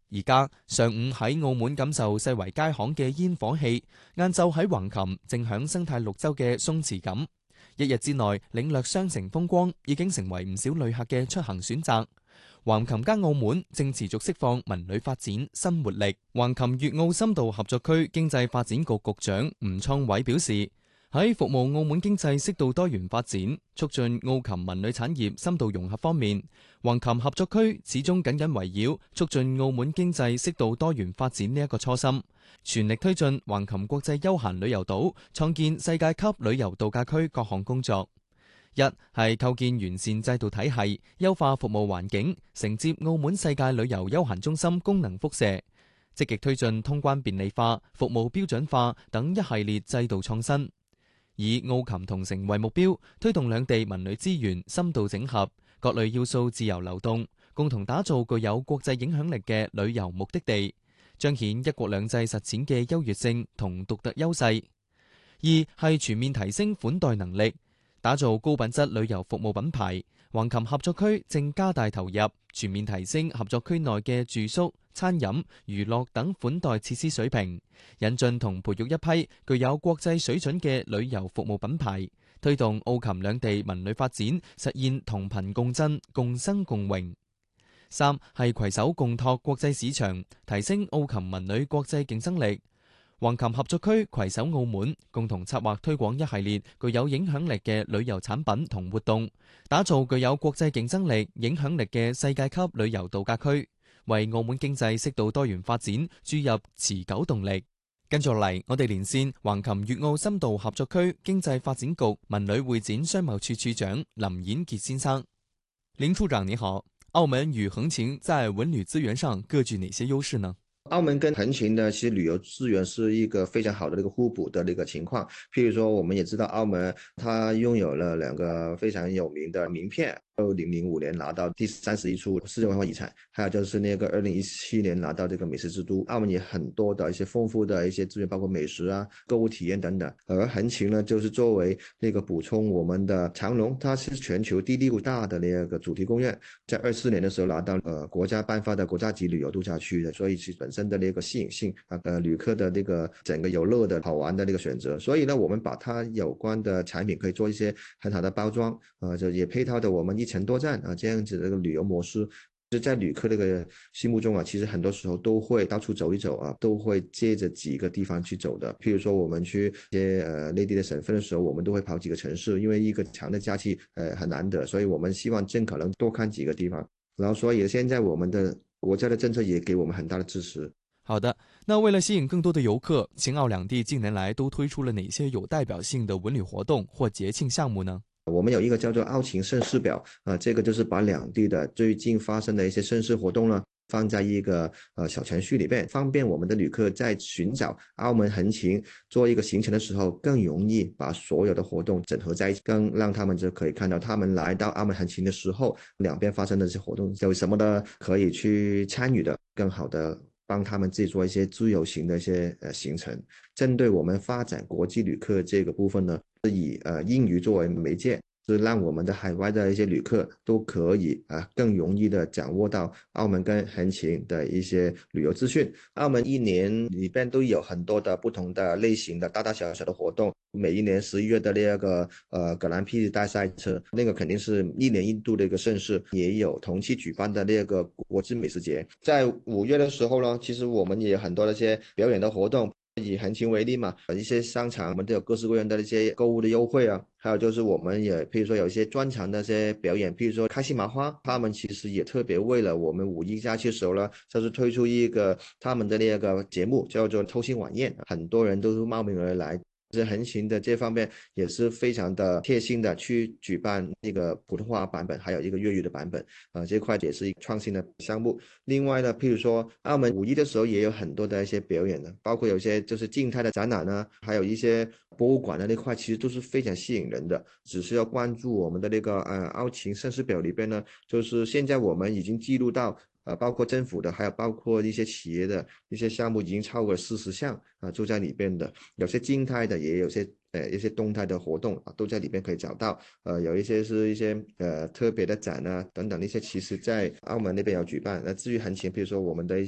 而家上午喺澳門感受世圍街巷嘅煙火氣，晏晝喺橫琴正享生態綠洲嘅鬆弛感。一日之內領略雙城風光，已經成為唔少旅客嘅出行選擇。橫琴加澳門正持續釋放文旅發展新活力。橫琴粵澳深度合作區經濟發展局局長吳創偉表示，喺服務澳門經濟適度多元發展、促進澳琴文旅產業深度融合方面，橫琴合作區始終緊緊圍繞促進澳門經濟適度多元發展呢一個初心，全力推進橫琴國際休閒旅遊島創建世界級旅遊度假區各項工作。一係構建完善制度體系，優化服務環境，承接澳門世界旅遊休閒中心功能輻射，積極推進通關便利化、服務標準化等一系列制度創新。以澳琴同城為目標，推動兩地文旅資源深度整合，各類要素自由流動，共同打造具有國際影響力嘅旅遊目的地，彰顯一國兩制實踐嘅優越性同獨特優勢。二係全面提升款待能力，打造高品質旅遊服務品牌。橫琴合作區正加大投入，全面提升合作區內嘅住宿、餐飲、娛樂等款待設施水平，引進同培育一批具有國際水準嘅旅遊服務品牌，推動澳琴兩地文旅發展實現同頻共振、共生共榮。三係攜手共拓國際市場，提升澳琴文旅國際競爭力。橫琴合作區攜手澳門，共同策劃推廣一系列具有影響力嘅旅遊產品同活動，打造具有國際競爭力、影響力嘅世界級旅遊度假區，為澳門經濟適度多元發展注入持久動力。跟住嚟，我哋連線橫琴粵澳深度合作區經濟發展局文旅會展商貿處處長林演傑先生。林處長你好，澳門與橫琴在文旅資源上各具哪些優勢呢？ 澳門跟橫琴呢，其實旅遊資源是一個非常好的一個互補的一個情況。譬如說，我們也知道澳門它擁有了兩個非常有名的名片，2005年拿到第31處世界文化遺產，還有就是那個2017年拿到這個美食之都。澳門也很多的一些豐富的一些資源，包括美食啊、購物體驗等等。而橫琴呢，就是作為那個補充我們的長隆，它是全球第6大的那個主題公園，在24年的時候拿到國家頒發的國家級旅遊度假區的，所以其本身的那個吸引性旅客的那個整個遊樂的好玩的那個選擇，所以呢，我們把它有關的產品可以做一些很好的包裝，就也配套的我們一程多站這樣子的一個旅遊模式，就在旅客那個心目中其實很多時候都會到處走一走都會借着幾個地方去走的。譬如說我們去一些內地的省份的時候，我們都會跑幾個城市，因為一個長的假期很難得，所以我們希望盡可能多看幾個地方。然後所以現在我們的國家的政策也給我們很大的支持。 好的，那為了吸引更多的遊客，秦澳兩地近年來都推出了哪些有代表性的文旅活動或節慶項目呢？ 我們有一個叫做澳琴盛事表這個就是把兩地的最近發生的一些盛事活動呢，放在一個小程序裏邊，方便我們的旅客在尋找澳門橫琴做一個行程的時候，更容易把所有的活動整合在一起，更讓他們就可以看到他們來到澳門橫琴的時候，兩邊發生的這些活動有什麼的可以去參與的，更好的幫他們自己做一些自由行的一些行程。針對我們發展國際旅客這個部分呢，是以英語作為媒介，是讓我們的海外的一些旅客都可以更容易的掌握到澳門跟橫琴的一些旅遊資訊。澳門一年裏邊都有很多的不同的類型的大大小小的活動，每一年11月的那個格蘭披治大賽車，那個肯定是一年一度的一個盛事，也有同期舉辦的那個國際美食節。在5月的時候呢，其實我們也有很多的一些表演的活動。以橫琴為例嘛，一些商場我們都有各式各樣的一些購物的優惠還有就是我們也譬如說有一些專場的一些表演，譬如說開心麻花，他們其實也特別為了我們5一假期的時候呢，就是推出一個他們的那個節目叫做偷心晚宴，很多人都是慕名而來。橫琴的這方面也是非常的貼心的去舉辦一個普通話版本，還有一個粵語的版本，這塊也是一個創新的項目。另外呢，譬如說澳門5一的時候也有很多的一些表演的，包括有一些就是靜態的展覽還有一些博物館的那塊，其實都是非常吸引人的。只是要關注我們的那個澳琴盛事表裏邊呢，就是現在我們已經記錄到包括政府的，還有包括一些企業的一些項目已經超過40項就在裏邊的，有些靜態的，也有些一些動態的活動都在裏邊可以找到。有一些是一些特別的展等等，那些其實在澳門那邊有舉辦。那至於橫琴，比如說我們的